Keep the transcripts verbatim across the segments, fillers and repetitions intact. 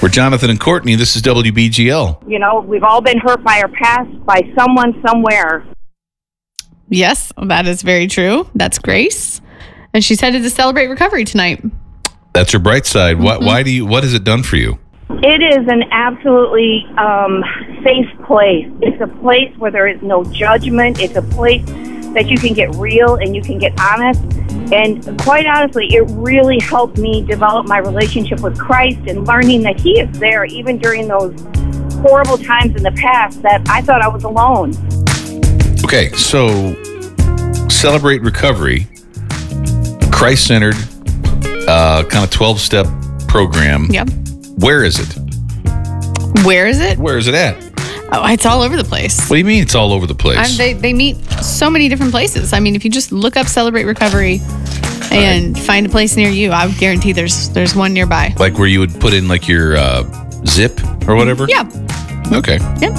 For Jonathan and Courtney, this is W B G L. You know, we've all been hurt by our past, by someone somewhere. Yes, that is very true. That's Grace. And she's headed to Celebrate Recovery tonight. That's her bright side. Mm-hmm. Why, why do you? What has it done for you? It is an absolutely um, safe place. It's a place where there is no judgment. It's a place that you can get real and you can get honest. And quite honestly, it really helped me develop my relationship with Christ and learning that He is there even during those horrible times in the past that I thought I was alone. Okay, so Celebrate Recovery, Christ-centered, uh, kind of twelve-step program. Yep. Where is it? Where is it? Where is it at? Oh, it's all over the place. What do you mean it's all over the place? I, they they meet so many different places. I mean, if you just look up Celebrate Recovery and right. find a place near you, I would guarantee there's there's one nearby. Like where you would put in like your uh, zip or whatever? Yeah. Okay. Yep.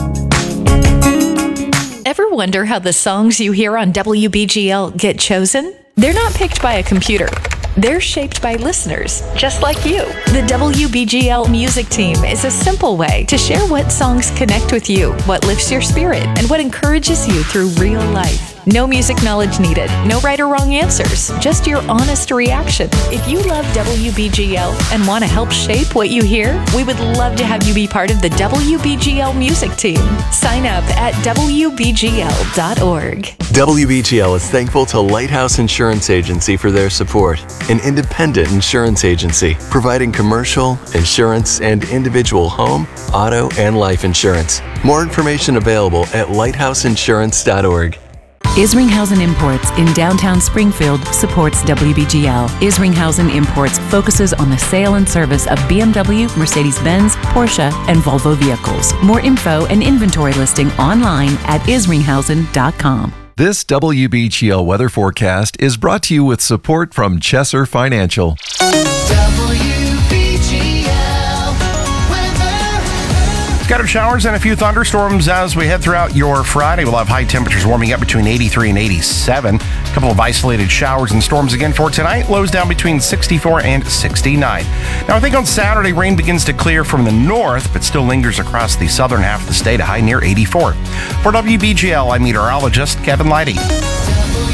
Ever wonder how the songs you hear on W B G L get chosen? They're not picked by a computer. They're shaped by listeners, just like you. The W B G L Music Team is a simple way to share what songs connect with you, what lifts your spirit, and what encourages you through real life. No music knowledge needed, no right or wrong answers, just your honest reaction. If you love W B G L and want to help shape what you hear, we would love to have you be part of the W B G L Music Team. Sign up at W B G L dot org. W B G L is thankful to Lighthouse Insurance Agency for their support, an independent insurance agency providing commercial, insurance, and individual home, auto, and life insurance. More information available at lighthouse insurance dot org. Isringhausen Imports in downtown Springfield supports W B G L. Isringhausen Imports focuses on the sale and service of B M W, Mercedes-Benz, Porsche, and Volvo vehicles. More info and inventory listing online at isringhausen dot com. This W B G L weather forecast is brought to you with support from Chesser Financial. Scattered showers and a few thunderstorms as we head throughout your Friday. We'll have high temperatures warming up between eighty-three and eighty-seven. A couple of isolated showers and storms again for tonight. Lows down between sixty-four and sixty-nine. Now, I think on Saturday, rain begins to clear from the north, but still lingers across the southern half of the state, a high near eighty-four. For W B G L, I'm meteorologist Kevin Leidy.